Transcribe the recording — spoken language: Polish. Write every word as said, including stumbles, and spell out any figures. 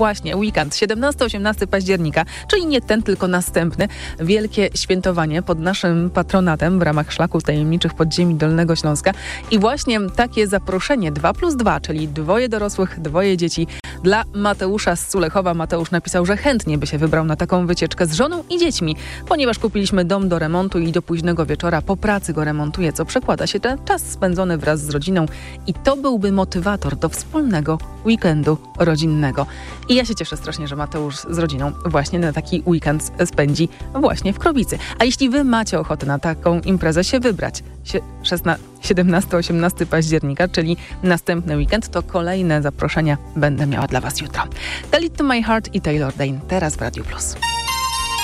Właśnie, weekend, siedemnastego osiemnastego października, czyli nie ten, tylko następny. Wielkie świętowanie pod naszym patronatem w ramach Szlaku Tajemniczych Podziemi Dolnego Śląska. I właśnie takie zaproszenie dwa plus dwa, czyli dwoje dorosłych, dwoje dzieci dla Mateusza z Sulechowa. Mateusz napisał, że chętnie by się wybrał na taką wycieczkę z żoną i dziećmi, ponieważ kupiliśmy dom do remontu i do późnego wieczora po pracy go remontuje, co przekłada się na czas spędzony wraz z rodziną i to byłby motywator do wspólnego weekendu rodzinnego. I ja się cieszę strasznie, że Mateusz z rodziną właśnie na taki weekend spędzi właśnie w Krowicy. A jeśli wy macie ochotę na taką imprezę się wybrać, siedemnastego osiemnastego października, czyli następny weekend, to kolejne zaproszenia będę miała dla was jutro. Tell It To My Heart i Taylor Dayne teraz w Radiu Plus.